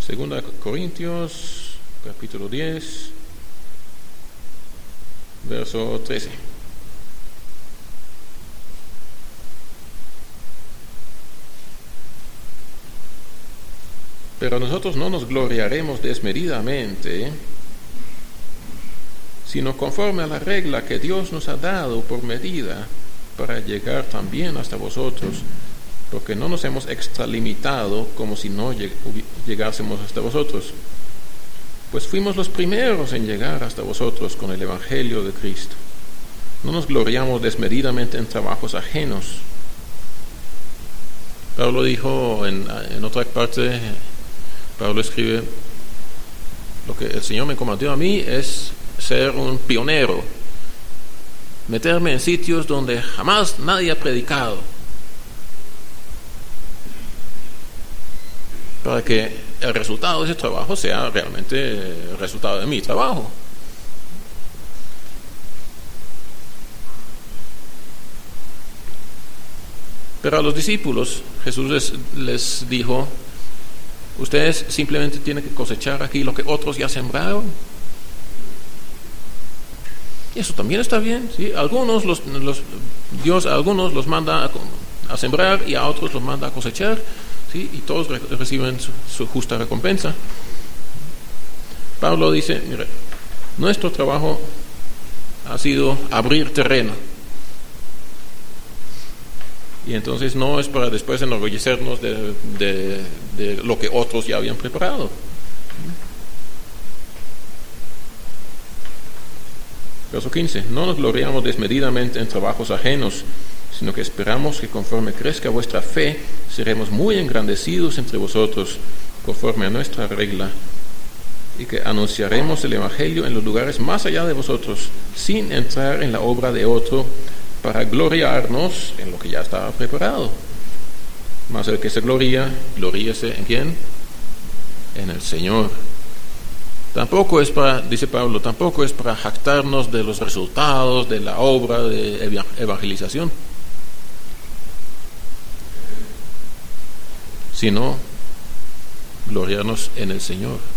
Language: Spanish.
Segunda Corintios, capítulo 10, verso 13. Pero nosotros no nos gloriaremos desmedidamente, sino conforme a la regla que Dios nos ha dado por medida, para llegar también hasta vosotros, porque no nos hemos extralimitado como si no llegásemos hasta vosotros, pues fuimos los primeros en llegar hasta vosotros con el Evangelio de Cristo. No nos gloriamos desmedidamente en trabajos ajenos. Pablo dijo en otra parte, Pablo escribe: lo que el Señor me encomendó a mí es ser un pionero, meterme en sitios donde jamás nadie ha predicado, para que el resultado de ese trabajo sea realmente el resultado de mi trabajo. Pero a los discípulos Jesús les dijo: ustedes simplemente tienen que cosechar aquí lo que otros ya sembraron. Y eso también está bien, ¿sí? Algunos Dios a algunos los manda a sembrar y a otros los manda a cosechar, ¿sí? Y todos reciben su justa recompensa. Pablo dice: mire, nuestro trabajo ha sido abrir terreno, y entonces no es para después enorgullecernos de lo que otros ya habían preparado. Verso 15: no nos gloriamos desmedidamente en trabajos ajenos, sino que esperamos que conforme crezca vuestra fe, seremos muy engrandecidos entre vosotros, conforme a nuestra regla, y que anunciaremos el Evangelio en los lugares más allá de vosotros, sin entrar en la obra de otro, para gloriarnos en lo que ya estaba preparado. Mas el que se gloría, gloríese ¿en quién? En el Señor. Tampoco es para, dice Pablo, tampoco es para jactarnos de los resultados de la obra de evangelización, sino gloriarnos en el Señor.